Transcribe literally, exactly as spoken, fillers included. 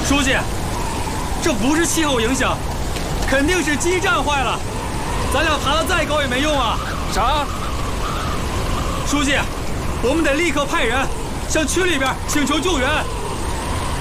书记，这不是气候影响，肯定是基站坏了。咱俩爬得再高也没用啊！ 啥？ 书记，我们得立刻派人向区里边请求救援。